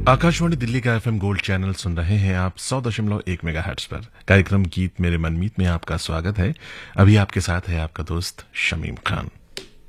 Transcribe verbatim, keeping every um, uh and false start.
आकाशवाणी दिल्ली का FM gold channel सुन रहे हैं आप सौ दशमलव एक मेगाहर्ट्ज पर। कार्यक्रम गीत मेरे मनमीत में आपका स्वागत है। अभी आपके साथ है आपका दोस्त शमीम खान।